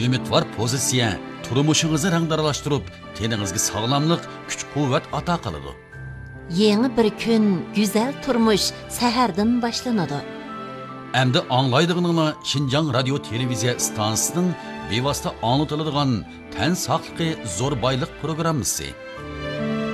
umidvor pozitsiya turmushingizni rangdaralashtirib, teningizga sog'lomlik, kuch-quvvat ato qiladi. Yeni bir kun, güzel turmuş seherden başlanadı. Endi anglaydiganinglar Şinjan radio televiziya stansiyasining bevosita anglatiladigan tan saqligi zo'r boylik programmasi.